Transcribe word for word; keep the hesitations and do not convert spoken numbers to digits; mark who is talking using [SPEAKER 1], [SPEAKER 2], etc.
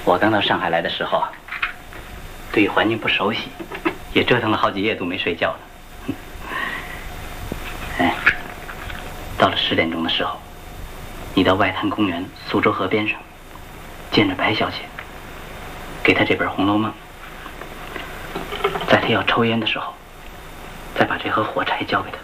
[SPEAKER 1] 我刚到上海来的时候啊，对于环境不熟悉，也折腾了好几夜都没睡觉呢。哎，到了十点钟的时候，你到外滩公园苏州河边上，见着白小姐，给她这本《红楼梦》，在她要抽烟的时候，再把这盒火柴交给她。